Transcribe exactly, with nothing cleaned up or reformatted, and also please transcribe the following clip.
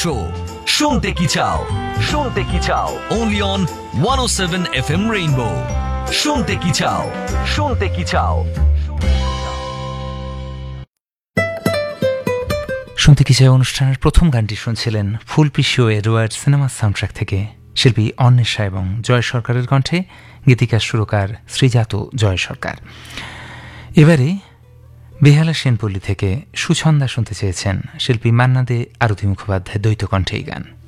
Show শুনতে কি চাও শুনতে কি চাও only on one oh seven F M Rainbow শুনতে কি চাও শুনতে কি চাও শুনতে কি চাও অনুষ্ঠানের প্রথম গানটি শুনছিলেন ফুলপিসি ও এডওয়ার্ড সিনেমা সাউন্ডট্র্যাক থেকে শিল্পী অন্বেষা এবং জয় সরকারের কণ্ঠে, গীতিকার সুরকার শ্রীজাত জয় সরকার। এবারে বেহালা সেনপল্লী থেকে সুছন্দা শুনতে চেয়েছেন শিল্পী মান্না দে আরতি মুখোপাধ্যায় দ্বৈত কণ্ঠে এই গান।